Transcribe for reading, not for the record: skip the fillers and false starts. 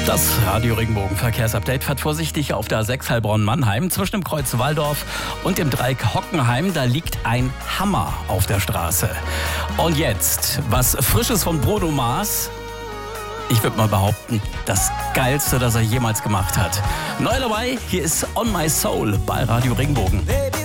Das Radio Regenbogen Verkehrsupdate fährt vorsichtig auf der A6 Heilbronn-Mannheim. Zwischen dem Kreuz Walldorf und dem Dreieck Hockenheim, da liegt ein Hammer auf der Straße. Und jetzt was Frisches von Bruno Mars. Ich würde mal behaupten, das Geilste, das er jemals gemacht hat. Neu dabei, hier ist On My Soul bei Radio Regenbogen.